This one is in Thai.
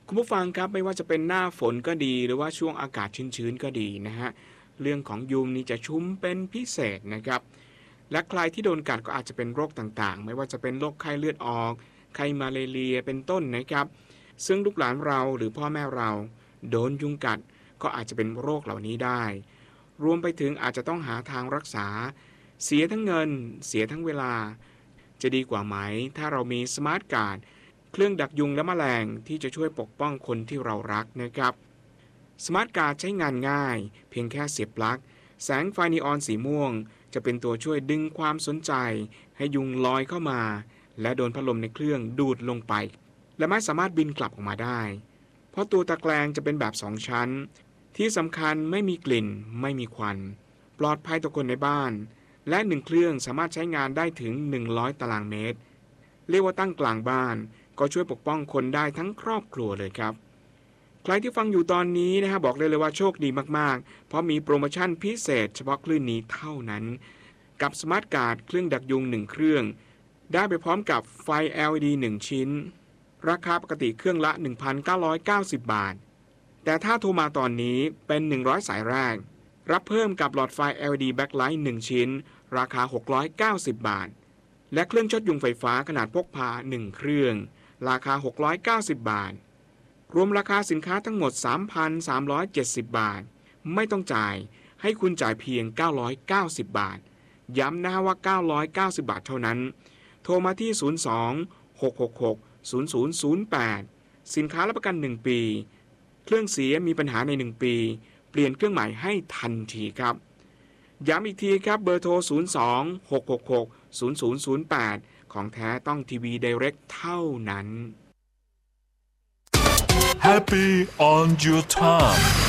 คุณผู้ฟังครับไม่ว่าจะเป็นหน้าฝนก็ดีหรือว่าช่วงอากาศชื้นๆก็ดีนะฮะเรื่องของยุงนี่จะชุมเป็นพิเศษนะครับและใครที่โดนกัดก็อาจจะเป็นโรคต่างๆไม่ว่าจะเป็นโรคไข้เลือดออกไข้มาเลเรียเป็นต้นนะครับซึ่งลูกหลานเราหรือพ่อแม่เราโดนยุงกัดก็อาจจะเป็นโรคเหล่านี้ได้รวมไปถึงอาจจะต้องหาทางรักษาเสียทั้งเงินเสียทั้งเวลาจะดีกว่าไหมถ้าเรามีสมาร์ทการ์ดเครื่องดักยุงและแมลงที่จะช่วยปกป้องคนที่เรารักนะครับสมาร์ทการ์ดใช้งานง่ายเพียงแค่เสียบปลั๊กแสงไฟนีออนสีม่วงจะเป็นตัวช่วยดึงความสนใจให้ยุงลอยเข้ามาและโดนพัดลมในเครื่องดูดลงไปและไม่สามารถบินกลับออกมาได้เพราะตัวตะแกรงจะเป็นแบบ2ชั้นที่สำคัญไม่มีกลิ่นไม่มีควันปลอดภัยต่อคนในบ้านและ1เครื่องสามารถใช้งานได้ถึง100ตารางเมตรเรียกว่าตั้งกลางบ้านก็ช่วยปกป้องคนได้ทั้งครอบครัวเลยครับใครที่ฟังอยู่ตอนนี้บอกเลยว่าโชคดีมากๆเพราะมีโปรโมชั่นพิเศษเฉพาะคลื่นนี้เท่านั้นกับสมาร์ทการ์ดเครื่องดักยุง1เครื่องได้ไปพร้อมกับไฟ LED 1ชิ้นราคาปกติเครื่องละ 1,990 บาทแต่ถ้าโทรมาตอนนี้เป็น100สายแรกรับเพิ่มกับหลอดไฟ LED Backlight 1ชิ้นราคา690 บาทและเครื่องช็อตยุงไฟฟ้าขนาดพกพา1เครื่องราคา690 บาทรวมราคาสินค้าทั้งหมด 3,370 บาทไม่ต้องจ่ายให้คุณจ่ายเพียง990 บาทย้ำว่า990 บาทเท่านั้นโทรมาที่ 02-666-0008 สินค้ารับประกัน1ปีเครื่องเสียมีปัญหาใน1ปีเปลี่ยนเครื่องใหม่ให้ทันทีครับย้ำอีกทีครับเบอร์โทร 02-666-0008 ของแท้ต้องทีวีไดเรกเท่านั้น Happy on your time